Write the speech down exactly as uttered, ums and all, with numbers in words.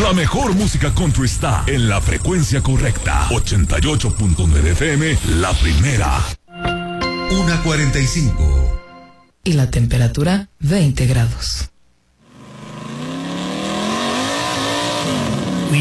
La mejor música country está en la frecuencia correcta. ochenta y ocho punto nueve F M, la primera. una cuarenta y cinco. Y la temperatura veinte grados.